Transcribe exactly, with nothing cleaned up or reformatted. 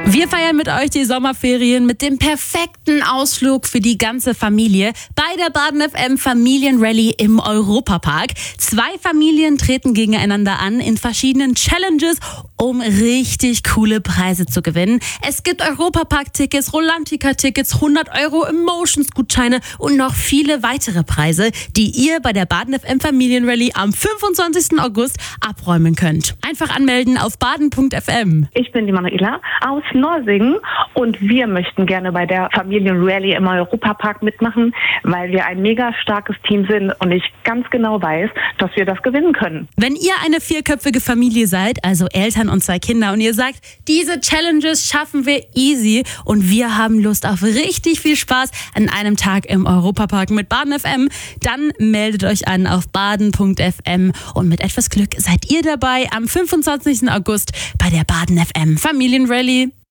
Wir feiern mit euch die Sommerferien mit dem perfekten Ausflug für die ganze Familie bei der Baden F M Familienrallye im Europapark. Zwei Familien treten gegeneinander an in verschiedenen Challenges, um richtig coole Preise zu gewinnen. Es gibt Europapark-Tickets, Rolantica-Tickets, hundert Euro Emotions-Gutscheine und noch viele weitere Preise, die ihr bei der Baden F M Familienrallye am fünfundzwanzigsten August abräumen könnt. Einfach anmelden auf baden punkt f m. Ich bin die Manuela aus Norsingen und wir möchten gerne bei der Familienrallye im Europapark mitmachen, weil wir ein mega starkes Team sind und ich ganz genau weiß, dass wir das gewinnen können. Wenn ihr eine vierköpfige Familie seid, also Eltern und zwei Kinder, und ihr sagt, diese Challenges schaffen wir easy und wir haben Lust auf richtig viel Spaß an einem Tag im Europapark mit Baden F M, dann meldet euch an auf baden punkt f m und mit etwas Glück seid ihr dabei am fünfundzwanzigsten August bei der Baden F M Familienrallye.